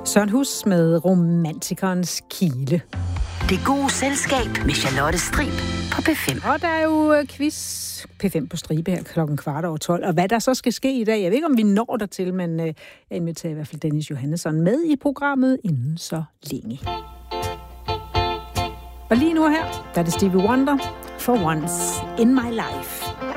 Søren Hus med Romantikernes Kile. Det gode selskab med Charlotte Strib på P5. Og der er jo quiz P5 på stribe her 12:15. Og hvad der så skal ske i dag, jeg ved ikke, om vi når dertil, men jeg inviterer i hvert fald Dennis Johannesson med i programmet inden så længe. Og lige nu her, der er det Stevie Wonder, For Once in My Life.